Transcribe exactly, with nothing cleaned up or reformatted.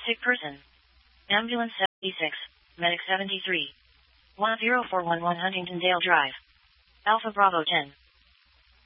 Sick person. Ambulance seventy-six, Medic seventy-three. one zero four one one Huntington Dale Drive. Alpha Bravo ten.